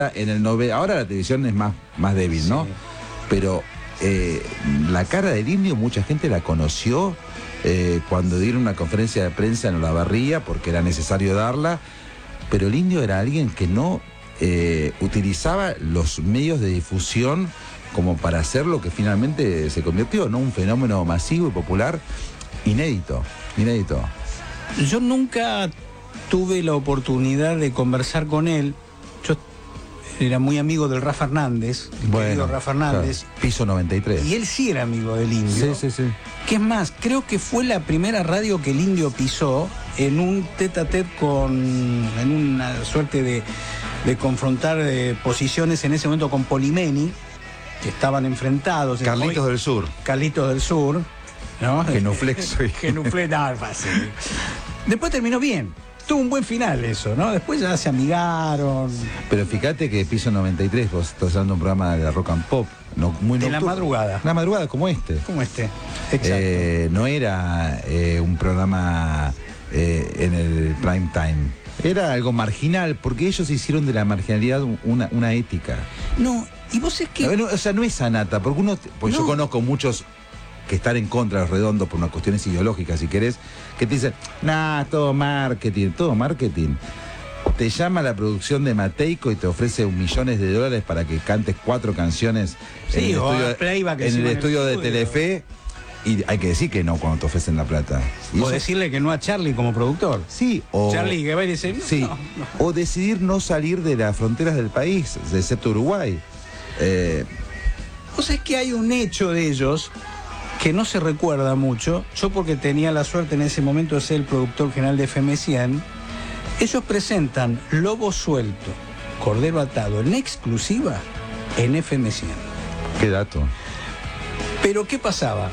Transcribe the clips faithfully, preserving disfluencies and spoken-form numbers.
En el nove... Ahora la televisión es más, más débil, ¿no? Sí. Pero eh, la cara del Indio mucha gente la conoció eh, cuando dieron una conferencia de prensa en Olavarría, porque era necesario darla, pero el Indio era alguien que no eh, utilizaba los medios de difusión como para hacer lo que finalmente se convirtió, ¿no? Un fenómeno masivo y popular inédito, inédito. Yo nunca tuve la oportunidad de conversar con él. Yo era muy amigo del Rafa Hernández, el bueno, querido Rafa Hernández. Claro, Piso noventa y tres. Y él sí era amigo del Indio. Sí, sí, sí. Que es más, creo que fue la primera radio que el Indio pisó en un tete a tete con, en una suerte de, de confrontar eh, posiciones en ese momento con Polimeni, que estaban enfrentados. Carlitos hoy, del Sur. Carlitos del Sur, ¿no? Genuflexo. Genuflexo, no, fácil. Después terminó bien. Tuvo un buen final eso, ¿no? Después ya se amigaron. Pero fíjate que Piso noventa y tres, vos estás dando un programa de la rock and pop, no, muy de nocturno. La madrugada. La madrugada como este. Como este, exacto. Eh, no era eh, un programa eh, en el prime time. Era algo marginal, porque ellos hicieron de la marginalidad una, una ética. No, y vos es que... No, o sea, no es sanata, porque uno... Pues no. Yo conozco muchos que están en contra de los redondos por unas cuestiones ideológicas, si querés, que te dicen, nah, todo marketing, todo marketing. Te llama la producción de Mateico y te ofrece un millones de dólares para que cantes cuatro canciones sí, en el o estudio, playback en el estudio de estudio. Telefe, y hay que decir que no cuando te ofrecen la plata. Y o eso, decirle que no a Charlie como productor. Sí, o... Charlie que va y dice, no, sí, no, no. O decidir no salir de las fronteras del país, excepto Uruguay. Eh, o sea, es que hay un hecho de ellos que no se recuerda mucho. Yo, porque tenía la suerte en ese momento de ser el productor general de F M cien, ellos presentan Lobo Suelto, Cordero Atado en exclusiva en F M cien. ¿Qué dato? Pero ¿qué pasaba?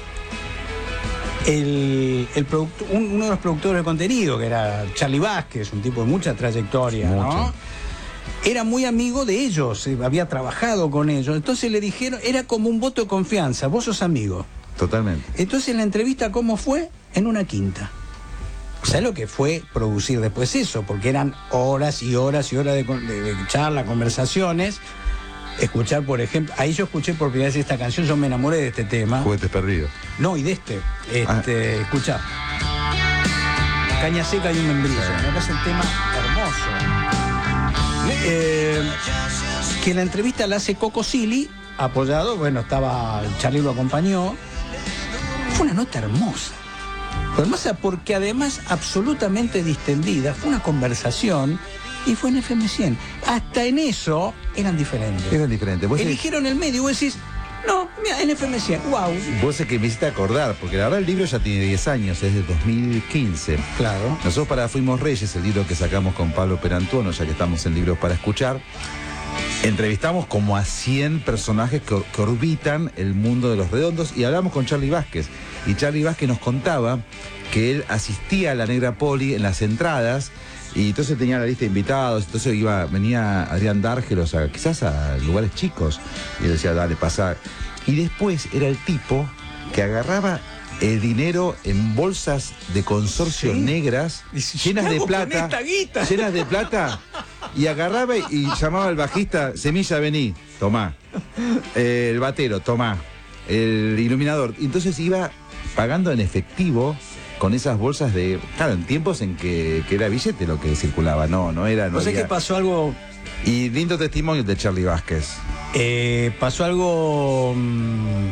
El, el producto, un, uno de los productores de contenido, que era Charlie Vázquez, un tipo de mucha trayectoria, Mucho. ¿no? Era muy amigo de ellos, había trabajado con ellos. Entonces le dijeron, era como un voto de confianza, vos sos amigo. Totalmente. Entonces la entrevista, ¿cómo fue? En una quinta. ¿Sabes lo que fue producir después eso? Porque eran horas y horas y horas de, de, de charla, conversaciones. Escuchar, por ejemplo, ahí yo escuché por primera vez esta canción, yo me enamoré de este tema. Juguetes perdidos. No, y de este. Este, ah. Escuchá. Caña seca y un membrillo. Me parece un tema hermoso. Eh, que la entrevista la hace Coco Silly, apoyado, bueno, estaba, Charlie lo acompañó. Fue una nota hermosa. Hermosa porque además absolutamente distendida. Fue una conversación y fue en F M cien. Hasta en eso eran diferentes. Eran diferentes. ¿Vos Eligieron es... el medio y vos decís, no, mira, en F M cien, wow. Vos es que me hiciste acordar, porque la verdad el libro ya tiene diez años, es de dos mil quince. Claro. Nosotros para Fuimos Reyes, el libro que sacamos con Pablo Perantuono, ya que estamos en Libros para Escuchar, entrevistamos como a cien personajes que, que orbitan el mundo de los redondos y hablamos con Charlie Vázquez. Y Charlie Vázquez nos contaba que él asistía a la Negra Poli en las entradas y entonces tenía la lista de invitados, entonces iba, venía Adrián D'Argelo, o sea, quizás a lugares chicos, y él decía, dale, pasá. Y después era el tipo que agarraba el dinero en bolsas de consorcio ¿Sí? negras, llenas de plata, llenas de plata, y agarraba y llamaba al bajista, Semilla, vení, tomá. Eh, el batero, tomá. El iluminador. Y entonces iba pagando en efectivo con esas bolsas de... Claro, en tiempos en que, que era billete lo que circulaba, no, no era... No o sea había... que pasó algo... Y lindo testimonio de Charlie Vázquez. Eh, pasó algo... Mmm,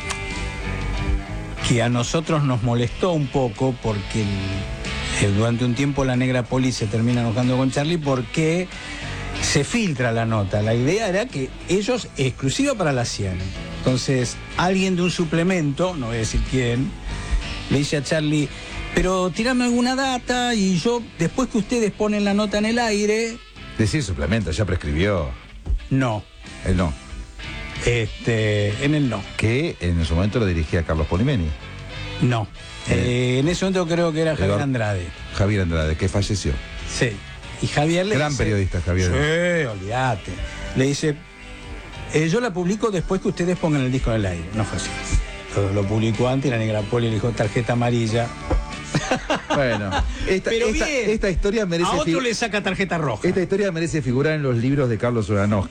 que a nosotros nos molestó un poco porque el, el, durante un tiempo la Negra Poli se termina enojando con Charlie porque se filtra la nota. La idea era que ellos, exclusiva para la cien. Entonces, alguien de un suplemento, no voy a decir quién, le dice a Charlie, pero tirame alguna data y yo, después que ustedes ponen la nota en el aire... Decir suplemento, ya prescribió. No. Él no. Este, en el no. Que en ese momento lo dirigía Carlos Polimeni. No. Eh, eh, en ese momento creo que era Javier Eduard, Andrade. Javier Andrade, que falleció. Sí. Y Javier le Gran dice, periodista, Javier. Sí, olvídate. Le dice, eh, yo la publico después que ustedes pongan el disco en el aire. No fue así. Lo, lo publicó antes, la Negra Poli le dijo tarjeta amarilla. Bueno, esta, Pero esta, bien, esta historia merece... a otro le saca tarjeta roja. Esta historia merece figurar en los libros de Carlos Uranowski.